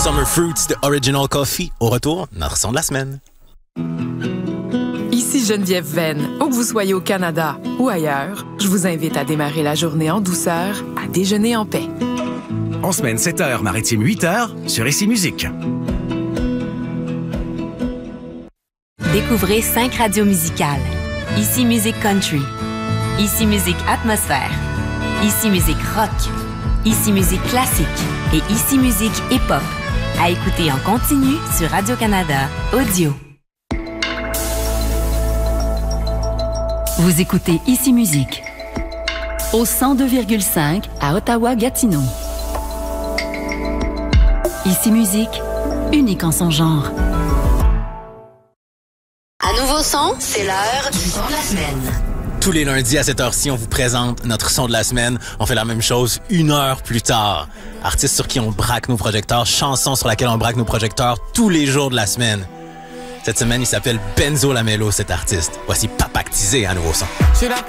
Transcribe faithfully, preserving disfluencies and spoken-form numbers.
Summer Fruits de Original Coffee. Au retour, notre son de la semaine. Ici Geneviève Venn. Où que vous soyez au Canada ou ailleurs, je vous invite à démarrer la journée en douceur, à déjeuner en paix. En semaine sept heures, maritime huit heures, sur Ici Musique. Découvrez cinq radios musicales. Ici Musique Country. Ici Musique Atmosphère. Ici Musique Rock. Ici Musique Classique. Et Ici Musique Hip-Hop. À écouter en continu sur Radio-Canada Audio. Vous écoutez Ici Musique. Au cent deux virgule cinq à Ottawa-Gatineau. Ici Musique, unique en son genre. À nouveau son, c'est l'heure du son de la semaine. Tous les lundis à cette heure-ci, on vous présente notre son de la semaine. On fait la même chose une heure plus tard. Artistes sur qui on braque nos projecteurs, chansons sur laquelle on braque nos projecteurs tous les jours de la semaine. Cette semaine, il s'appelle Benzo Lamello, cet artiste. Voici Papactisé à nouveau son.